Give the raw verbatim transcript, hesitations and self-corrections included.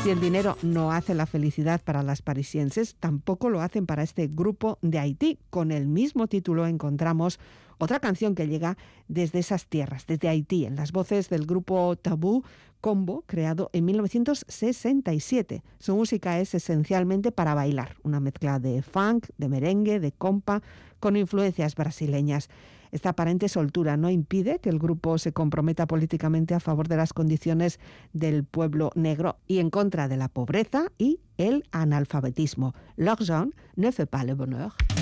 Si el dinero no hace la felicidad para las parisienses, tampoco lo hacen para este grupo de Haití. Con el mismo título encontramos otra canción que llega desde esas tierras, desde Haití, en las voces del grupo Tabú Combo, creado en mil novecientos sesenta y siete. Su música es esencialmente para bailar, una mezcla de funk, de merengue, de compa, con influencias brasileñas. Esta aparente soltura no impide que el grupo se comprometa políticamente a favor de las condiciones del pueblo negro y en contra de la pobreza y el analfabetismo. L'argent ne fait pas le bonheur.